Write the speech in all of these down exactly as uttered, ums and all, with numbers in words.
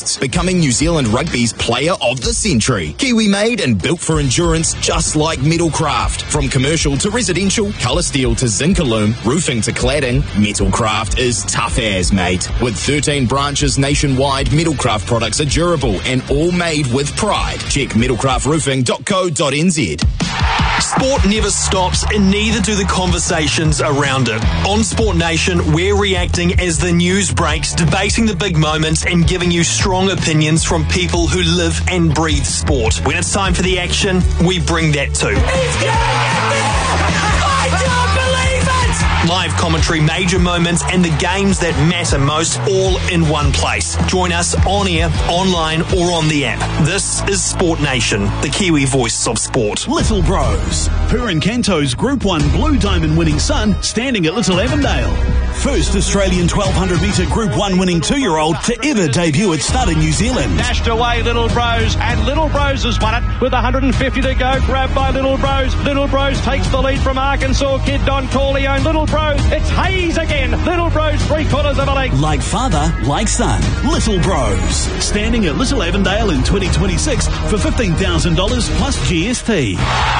boasts becoming New Zealand Rugby's Player of the Century. Kiwi made and built for endurance, just like Metalcraft. From commercial to residential, colour steel to Zincalume, roofing to cladding, Metalcraft is tough as, mate. With thirteen branches nationwide, Metalcraft products are durable and all made with pride. Check metalcraft roofing dot co dot n z. Sport never stops, and neither do the conversations around it. On Sport Nation, we're reacting as the news breaks, debating the big moments and giving you strong opinions from people who live and breathe sport. When it's time for the action, we bring that too. He's getting it! I don't believe it! Live commentary, major moments and the games that matter most, all in one place. Join us on air, online or on the app. This is Sport Nation, the Kiwi voice of sport. Little Bros. Purin Canto's Group one Blue Diamond winning son standing at Little Avondale. First Australian twelve hundred metre Group one winning two-year-old to ever debut at Stud in New Zealand. Dashed away Little Bros, and Little Bros has won it with one hundred fifty to go. Grabbed by Little Bros. Little Bros takes the lead from Arkansas Kid Don Corleone. Little Bros, it's Hayes again. Little Bros, three quarters of a length. Like father, like son. Little Bros. Standing at Little Avondale in twenty twenty-six for fifteen thousand dollars plus G S T.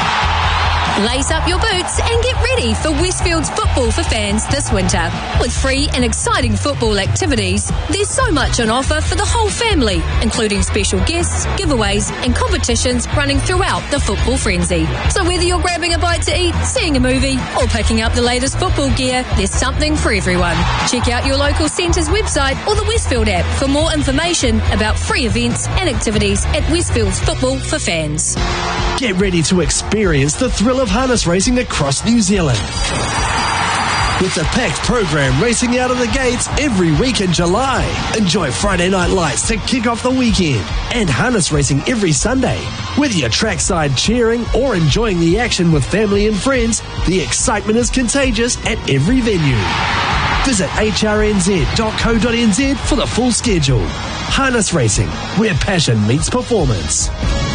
Lace up your boots and get ready for Westfield's Football for Fans this winter. With free and exciting football activities, there's so much on offer for the whole family, including special guests, giveaways and competitions running throughout the football frenzy. So whether you're grabbing a bite to eat, seeing a movie or picking up the latest football gear, there's something for everyone. Check out your local centre's website or the Westfield app for more information about free events and activities at Westfield's Football for Fans. Get ready to experience the thrill of harness racing across New Zealand. With a packed program racing out of the gates every week in July. Enjoy Friday night lights to kick off the weekend and harness racing every Sunday. Whether you're trackside cheering or enjoying the action with family and friends, the excitement is contagious at every venue. Visit h r n z dot co dot n z for the full schedule. Harness racing, where passion meets performance.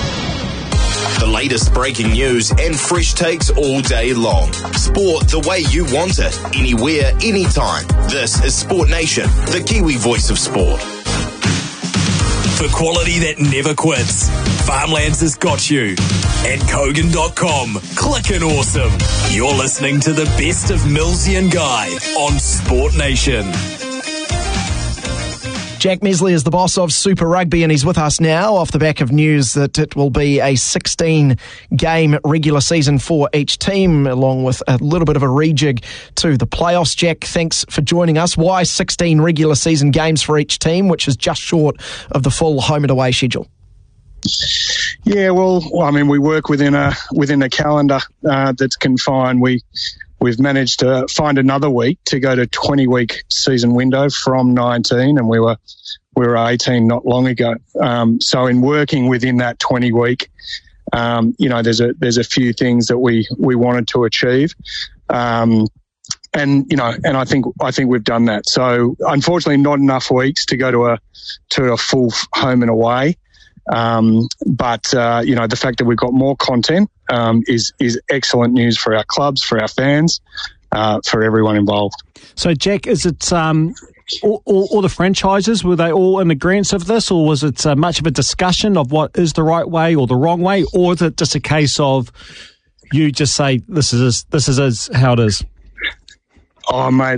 The latest breaking news and fresh takes all day long. Sport the way you want it, anywhere, anytime. This is Sport Nation, the Kiwi voice of sport. For quality that never quits, Farmlands has got you. At Kogan dot com, click and awesome. You're listening to the best of Millsy and Guy on Sport Nation. Jack Mesley is the boss of Super Rugby, and he's with us now off the back of news that it will be a sixteen-game regular season for each team, along with a little bit of a rejig to the playoffs. Jack, thanks for joining us. Why sixteen regular season games for each team, which is just short of the full home and away schedule? Yeah, well, I mean, we work within a within a calendar uh, that's confined. We We've managed to find another week to go to twenty-week season window from nineteen, and we were we were eighteen not long ago. Um, so in working within that twenty-week, um, you know, there's a there's a few things that we, we wanted to achieve, um, and you know, and I think I think we've done that. So unfortunately, not enough weeks to go to a to a full home and away. Um, but, uh, you know, the fact that we've got more content, um, is, is excellent news for our clubs, for our fans, uh, for everyone involved. So, Jack, is it, um, all, all, all the franchises, were they all in agreement of this, or was it uh, much of a discussion of what is the right way or the wrong way, or is it just a case of you just say, this is, this is how it is? Oh, mate.